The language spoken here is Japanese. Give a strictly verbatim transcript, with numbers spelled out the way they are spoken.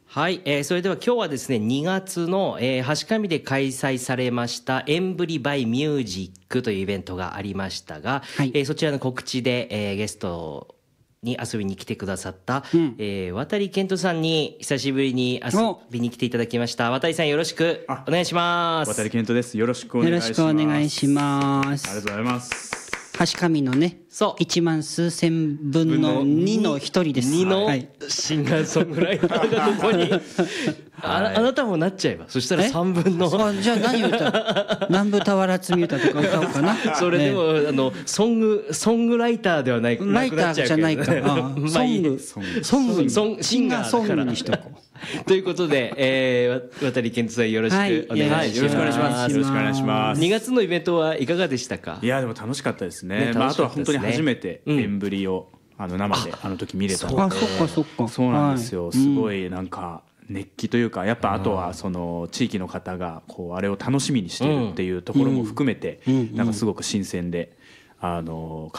はい、えー、それでは今日はですねにがつの、えー、橋上で開催されましたエンブリバイミュージックというイベントがありましたが、はい、えー、そちらの告知で、えー、ゲストに遊びに来てくださった、うん、えー、渡健人さんに久しぶりに遊びに来ていただきました。渡さんよろしくお願いします。 渡健人です。よろしくお願いします。 よろしくお願いします。 ありがとうございます。 橋上のね、そういちまん数千分のにの一人です。 にのシンガーソングライターがここにあ, あなたもなっちゃえば、そしたらさんぶんのじゃあ何歌う南部俵積歌とか歌おうかな。 それでも、ね、あのソングソングライターではないライターじゃないか。ああソングソングソンシンガーソングにしとこう。ということで、えー、渡健人さんよろしくお願いします。 はい、よろしくお願いします。よろしくお願いします。 にがつのイベントはいかがでしたか？ いやでも楽しかったですね。ね、まあ、あとは本当に初めてエンブリを、うん、あの生であの時見れたので、 あ、そっかそっか。 そうなんですよ。すごいなんか熱気というか、やっぱあとはその地域の方がこうあれを楽しみにしているっていうところも含めて、なんかすごく新鮮で、あの